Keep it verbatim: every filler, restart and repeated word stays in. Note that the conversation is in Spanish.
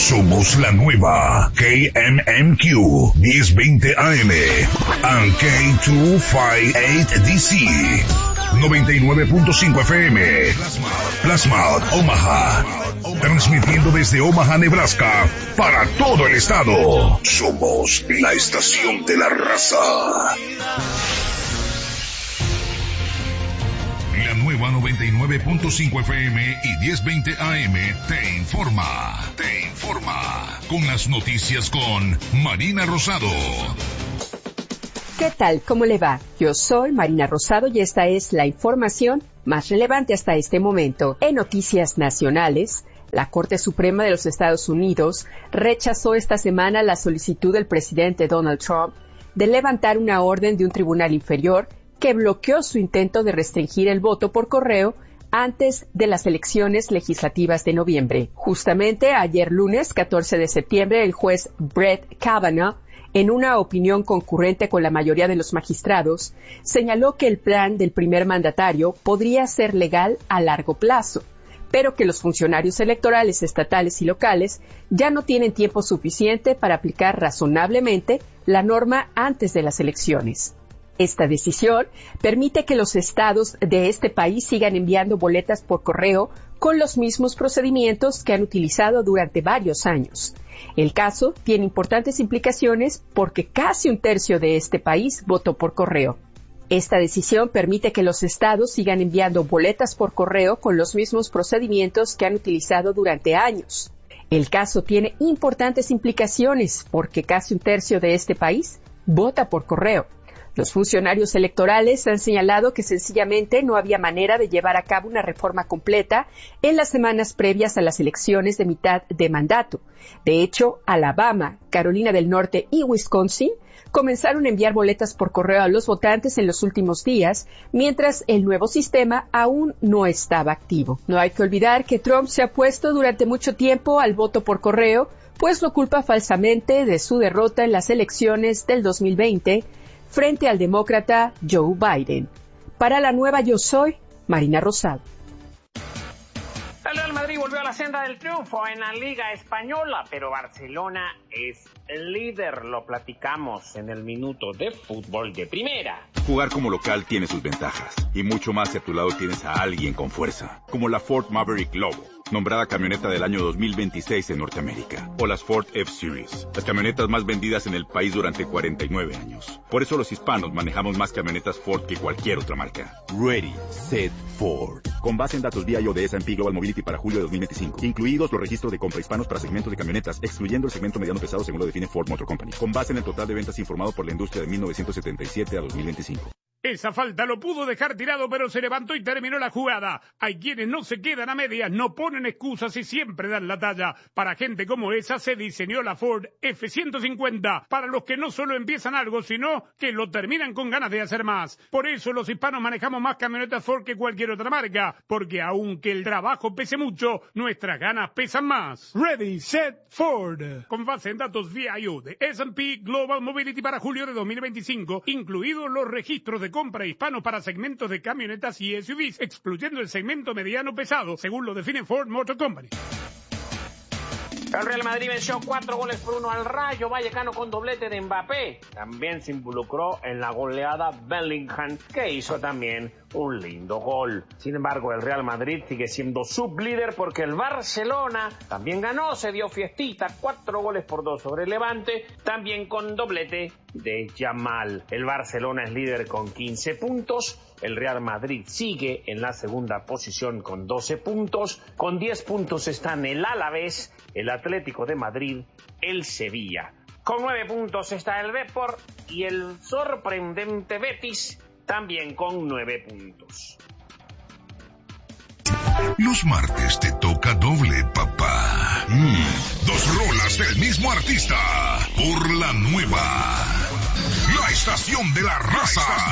Somos la nueva K M M Q diez veinte A M and K doscientos cincuenta y ocho D C noventa y nueve punto cinco F M. Plasma Omaha. Transmitiendo desde Omaha, Nebraska, para todo el estado. Somos la estación de la raza. La nueva noventa y nueve punto cinco F M y diez veinte A M te informa. Te informa. Con las noticias con Marina Rosado. ¿Qué tal? ¿Cómo le va? Yo soy Marina Rosado y esta es la información más relevante hasta este momento. En noticias nacionales, la Corte Suprema de los Estados Unidos rechazó esta semana la solicitud del presidente Donald Trump de levantar una orden de un tribunal inferior que bloqueó su intento de restringir el voto por correo antes de las elecciones legislativas de noviembre. Justamente ayer lunes, catorce de septiembre, el juez Brett Kavanaugh, en una opinión concurrente con la mayoría de los magistrados, señaló que el plan del primer mandatario podría ser legal a largo plazo, pero que los funcionarios electorales estatales y locales ya no tienen tiempo suficiente para aplicar razonablemente la norma antes de las elecciones. Esta decisión permite que los estados de este país sigan enviando boletas por correo con los mismos procedimientos que han utilizado durante varios años. El caso tiene importantes implicaciones porque casi un tercio de este país votó por correo. Esta decisión permite que los estados sigan enviando boletas por correo con los mismos procedimientos que han utilizado durante años. El caso tiene importantes implicaciones porque casi un tercio de este país vota por correo. Los funcionarios electorales han señalado que sencillamente no había manera de llevar a cabo una reforma completa en las semanas previas a las elecciones de mitad de mandato. De hecho, Alabama, Carolina del Norte y Wisconsin comenzaron a enviar boletas por correo a los votantes en los últimos días, mientras el nuevo sistema aún no estaba activo. No hay que olvidar que Trump se ha opuesto durante mucho tiempo al voto por correo, pues lo culpa falsamente de su derrota en las elecciones del dos mil veinte, frente al demócrata Joe Biden. Para la nueva Yo Soy, Marina Rosado. El Real Madrid volvió a la senda del triunfo en la Liga Española, pero Barcelona es el líder. Lo platicamos en el minuto de fútbol de primera. Jugar como local tiene sus ventajas, y mucho más si a tu lado tienes a alguien con fuerza, como la Ford Maverick Lobo, nombrada camioneta del año dos mil veintiséis en Norteamérica, o las Ford F-Series, las camionetas más vendidas en el país durante cuarenta y nueve años. Por eso los hispanos manejamos más camionetas Ford que cualquier otra marca. Ready, Set, Ford. Con base en datos V I O de S and P Global Mobility para julio de dos mil veinticinco, incluidos los registros de compra hispanos para segmentos de camionetas, excluyendo el segmento mediano pesado según lo define Ford Motor Company, con base en el total de ventas informado por la industria de mil novecientos setenta y siete a dos mil veinticinco. Esa falta lo pudo dejar tirado, pero se levantó y terminó la jugada. Hay quienes no se quedan a medias, no ponen excusas y siempre dan la talla. Para gente como esa se diseñó la Ford F ciento cincuenta, para los que no solo empiezan algo, sino que lo terminan con ganas de hacer más. Por eso los hispanos manejamos más camionetas Ford que cualquier otra marca, porque aunque el trabajo pese mucho, nuestras ganas pesan más. Ready, Set, Ford. Con base en datos V I O de S and P Global Mobility para julio de dos mil veinticinco, incluidos los registros de compra hispano para segmentos de camionetas y S U Vs, excluyendo el segmento mediano pesado, según lo define Ford Motor Company. El Real Madrid venció cuatro goles por uno al Rayo Vallecano con doblete de Mbappé. También se involucró en la goleada Bellingham, que hizo también un lindo gol. Sin embargo, el Real Madrid sigue siendo sublíder porque el Barcelona también ganó, se dio fiestita, cuatro goles por dos sobre el Levante, también con doblete de Yamal. El Barcelona es líder con quince puntos. El Real Madrid sigue en la segunda posición con doce puntos. Con diez puntos están el Alavés, el Atlético de Madrid, el Sevilla. Con nueve puntos está el Depor y el sorprendente Betis, también con nueve puntos. Los martes te toca doble, papá. Mm, dos rolas del mismo artista. Por la nueva. La estación de la raza.